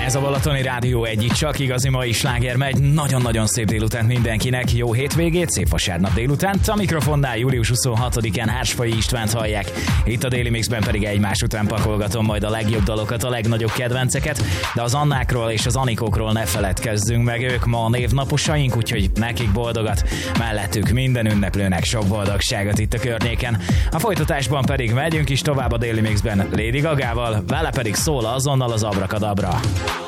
Ez a Balatoni Rádió egyik csak igazi mai sláger megy. Nagyon-nagyon szép délután mindenkinek, jó hétvégét, szép vasárnap délutánt. A mikrofonnál július 26-án Hársfai Istvánt hallják. Itt a Daily Mixben pedig egymás után pakolgatom majd a legjobb dalokat, a legnagyobb kedvenceket, de az Annákról és az Anikókról ne feledkezzünk meg, ők ma a névnaposaink, úgyhogy nekik boldogat, mellettük minden ünneplőnek sok boldogságot itt a környéken. A folytatásban pedig megyünk is tovább a Daily Mixben Lady Gagával, vele pedig szól azonnal az Abrakadabra.